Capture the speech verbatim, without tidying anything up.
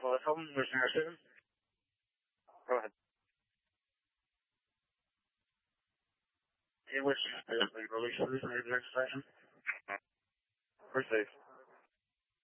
Well, let's help him. We're Sarah. Go ahead. In which uh, release the next section? We're safe.